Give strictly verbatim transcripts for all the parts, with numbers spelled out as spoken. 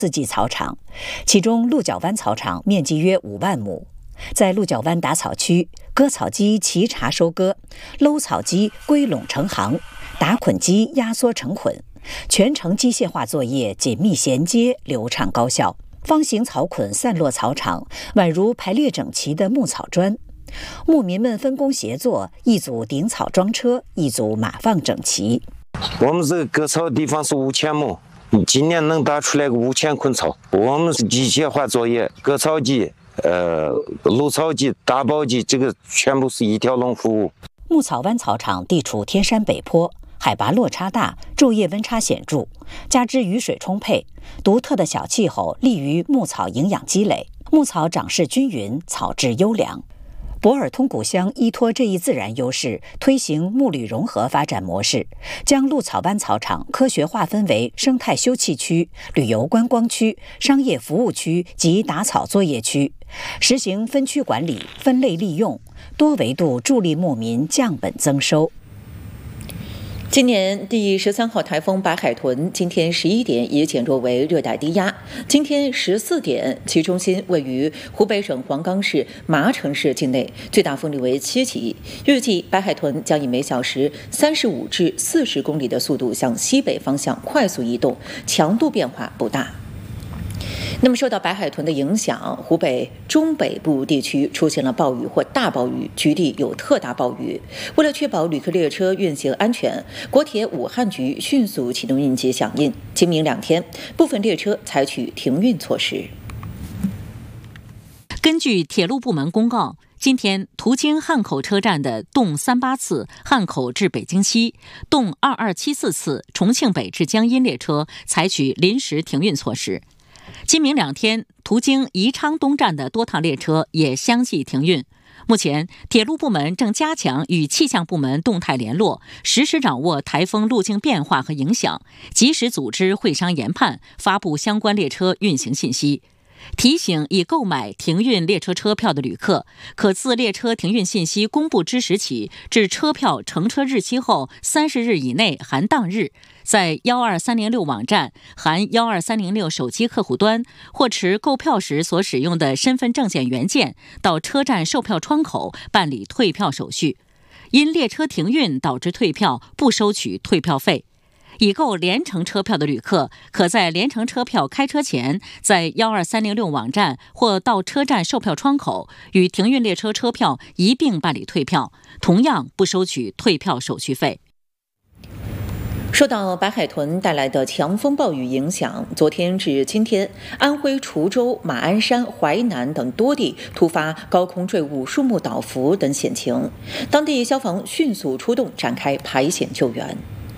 四季草场，其中鹿角湾草场面积约五万亩。在鹿角湾打草区，割草机齐查收割，搂草机归拢成行，打捆机压缩成捆，全程机械化作业紧密衔接，流畅高效。方形草捆散落草场，宛如排列整齐的牧草砖。牧民们分工协作，一组顶草装车，一组码放整齐。 我们这个割草的地方是五千亩，今年能打出来个五千捆草。我们是机械化作业，割草机、呃搂草机、打包机，这个全部是一条龙服务。 牧草湾草场地处天山北坡，海拔落差大，昼夜温差显著，加之雨水充沛，独特的小气候利于牧草营养积累，牧草长势均匀，草质优良。博尔通古乡依托这一自然优势，推行牧旅融合发展模式，将鹿草湾草场科学划分为生态休憩区、旅游观光区、商业服务区及打草作业区，实行分区管理、分类利用，多维度助力牧民降本增收。 今年第十三号台风白海豚今天十一点也减弱为热带低压，今天十四点其中心位于湖北省黄冈市麻城市境内，最大风力为七级。预计白海豚将以每小时三十五至四十公里的速度向西北方向快速移动，强度变化不大。那么受到白海豚的影响，湖北中北部地区出现了暴雨或大暴雨，局地有特大暴雨。为了确保旅客列车运行安全，国铁武汉局迅速启动应急响应，今明两天部分列车采取停运措施。 根据铁路部门公告，今天途经汉口车站的动三八次汉口至北京西、动二二七四次重庆北至江阴列车采取临时停运措施。今明两天，途经宜昌东站的多趟列车也相继停运。目前，铁路部门正加强与气象部门动态联络，实时掌握台风路径变化和影响，及时组织会商研判，发布相关列车运行信息。提醒已购买停运列车车票的旅客，可自列车停运信息公布之时起至车票乘车日期后三十日以内含当日，在幺二三零六网站含幺二三零六手机客户端或持购票时所使用的身份证件原件到车站售票窗口办理退票手续。因列车停运导致退票，不收取退票费。已购联程车票的旅客，可在联程车票开车前，在幺二三零六网站或到车站售票窗口与停运列车车票一并办理退票，同样不收取退票手续费。 受到白海豚带来的强风暴雨影响，昨天至今天，安徽滁州、马鞍山、淮南等多地突发高空坠物、树木倒伏等险情，当地消防迅速出动，展开排险救援。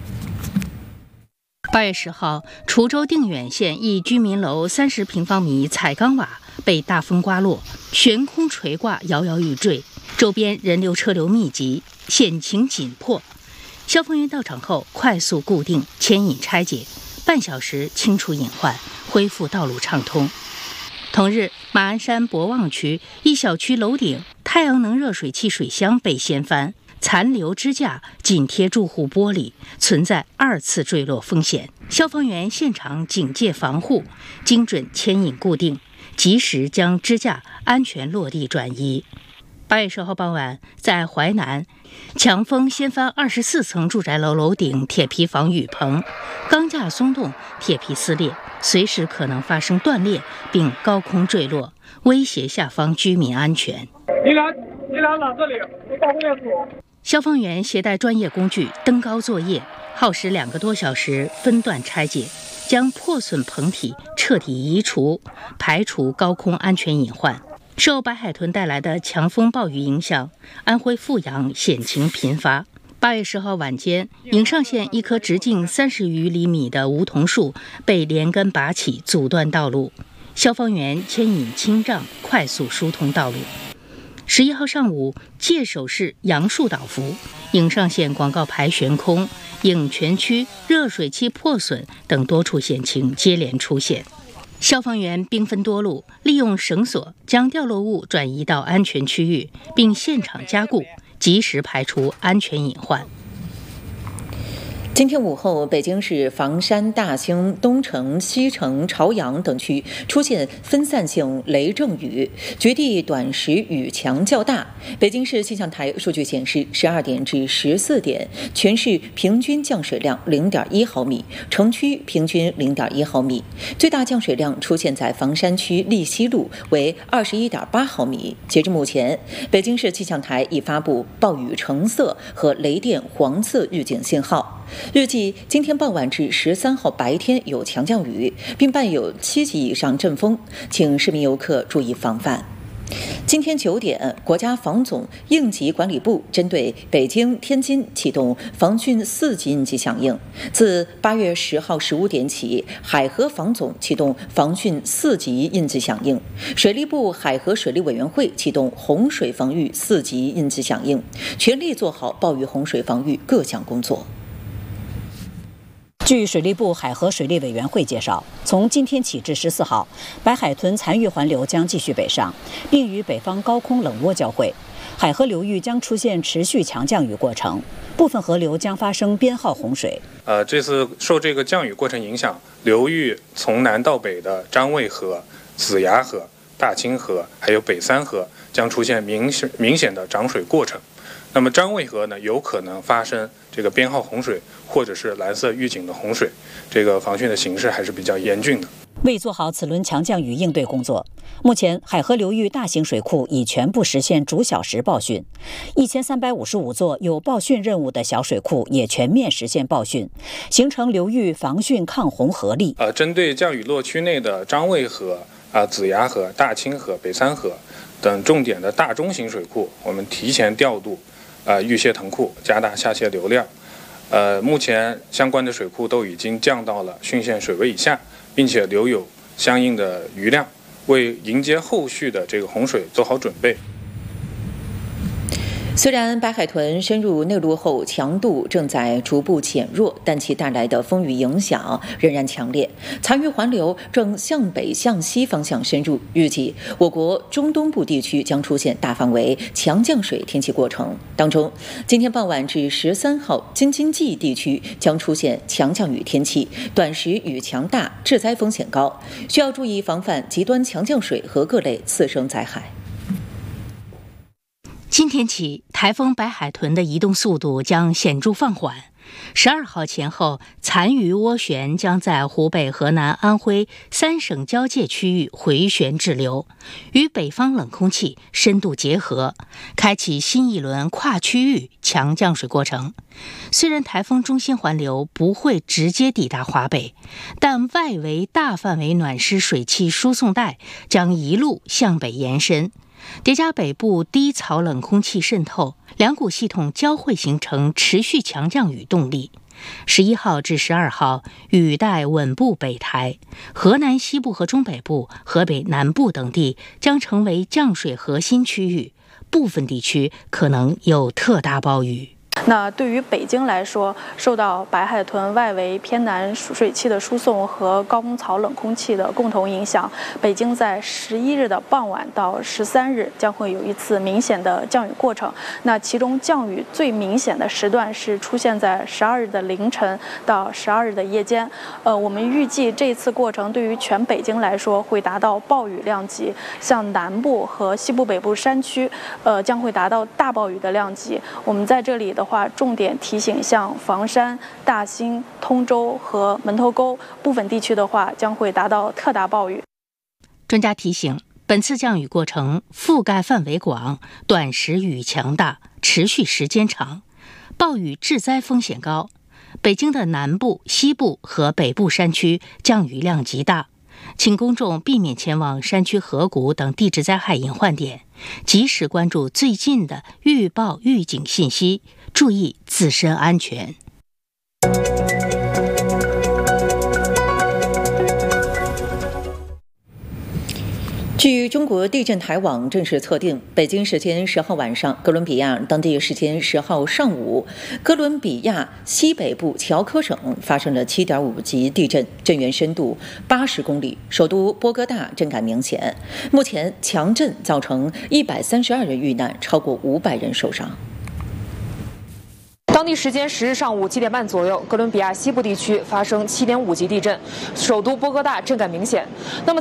八月十号，滁州定远县一居民楼三十平方米彩钢瓦被大风刮落，悬空垂挂，摇摇欲坠，周边人流车流密集，险情紧迫。消防员到场后，快速固定、牵引拆解，半小时清除隐患，恢复道路畅通。同日，马鞍山博望区一小区楼顶太阳能热水器水箱被掀翻，残留支架紧贴住户玻璃，存在二次坠落风险。消防员现场警戒防护，精准牵引固定，及时将支架安全落地转移。八月十号傍晚，在淮南，强风掀翻二十四层住宅楼楼顶铁皮防雨棚，钢架松动，铁皮撕裂，随时可能发生断裂并高空坠落，威胁下方居民安全。 你俩，你俩拿这里，我到后面锁。 消防员携带专业工具登高作业，耗时两个多小时，分段拆解，将破损棚体彻底移除，排除高空安全隐患。受白海豚带来的强风暴雨影响，安徽阜阳险情频发。八月十号晚间，颍上县一棵直径三十余厘米的梧桐树被连根拔起，阻断道路，消防员牵引轻杖，快速疏通道路。十一号上午，界首市杨树倒伏，颍上县广告牌悬空，颍泉区热水器破损等多处险情接连出现。消防员兵分多路，利用绳索将掉落物转移到安全区域，并现场加固，及时排除安全隐患。 今天午后，北京市房山、大兴、东城、西城、朝阳等区出现分散性雷阵雨，局地短时雨强较大。北京市气象台数据显示，十二点至十四点，全市平均降水量零点一毫米，城区平均零点一毫米。最大降水量出现在房山区立西路，为二十一点八毫米。截至目前，北京市气象台已发布暴雨橙色和雷电黄色预警信号。预计今天傍晚至十三号白天有强降雨，并伴有七级以上阵风，请市民游客注意防范。今天九点，国家防总应急管理部针对北京、天津启动防汛四级应急响应。自八月十号十五点起，海河防总启动防汛四级应急响应，水利部海河水利委员会启动洪水防御四级应急响应，全力做好暴雨洪水防御各项工作。 据水利部海河水利委员会介绍，从今天起至十四号，白海豚残余环流将继续北上，并与北方高空冷涡交汇，海河流域将出现持续强降雨过程，部分河流将发生编号洪水。 呃，这次受这个降雨过程影响，流域从南到北的张卫河、子牙河、大清河还有北三河将出现明显明显的涨水过程。那么张卫河呢，有可能发生这个编号洪水，或者是蓝色预警的洪水，这个防汛的形势还是比较严峻的。 为做好此轮强降雨应对工作，目前海河流域大型水库已全部实现逐小时报汛，一千三百五十五座有报汛任务的小水库也全面实现报汛，形成流域防汛抗洪合力。 呃，针对降雨落区内的张卫河、啊、呃、子牙河、大清河、北三河等重点的大中型水库，我们提前调度呃，预泄腾库，加大下泄流量。呃，目前相关的水库都已经降到了汛限水位以下，并且留有相应的余量，为迎接后续的这个洪水做好准备。 虽然白海豚深入内陆后强度正在逐步减弱，但其带来的风雨影响仍然强烈。残余环流正向北向西方向深入，预计我国中东部地区将出现大范围强降水天气过程。当中，今天傍晚至十三号，京津冀地区将出现强降雨天气，短时雨强大，致灾风险高，需要注意防范极端强降水和各类次生灾害。 今天起，台风白海豚的移动速度将显著放缓。十二号前后，残余涡旋将在湖北、河南、安徽三省交界区域回旋滞留，与北方冷空气深度结合，开启新一轮跨区域强降水过程。虽然台风中心环流不会直接抵达华北，但外围大范围暖湿水汽输送带将一路向北延伸。叠加北部低槽冷空气渗透，两股系统交汇形成持续强降雨动力。十一号至十二号，雨带稳步北抬，河南西部和中北部、河北南部等地将成为降水核心区域，部分地区可能有特大暴雨。 那对于北京来说，受到白海豚外围偏南水汽的输送和高槽冷空气的共同影响，北京在十一日的傍晚到十三日将会有一次明显的降雨过程。那其中降雨最明显的时段是出现在十二日的凌晨到十二日的夜间。呃，我们预计这次过程对于全北京来说会达到暴雨量级，像南部和西部北部山区，呃，将会达到大暴雨的量级。我们在这里的话。话，重点提醒像房山、大兴、通州和门头沟部分地区的话，将会达到特大暴雨。 专家提醒，本次降雨过程覆盖范围广，短时雨强大，持续时间长，暴雨致灾风险高。北京的南部、西部和北部山区降雨量极大，请公众避免前往山区河谷等地质灾害隐患点，及时关注最近的预报预警信息，注意自身安全。 据中国地震台网正式测定，北京时间十号晚上，哥伦比亚当地时间十号上午，哥伦比亚西北部乔科省发生了 七点五 级地震，震源深度八十公里，首都波哥大震感明显。目前强震造成一百三十二人遇难，超过五百人受伤。 当当地时间十日上午七点半左右，哥伦比亚西部地区发生七点五级地震，首都波哥大震感明显。那么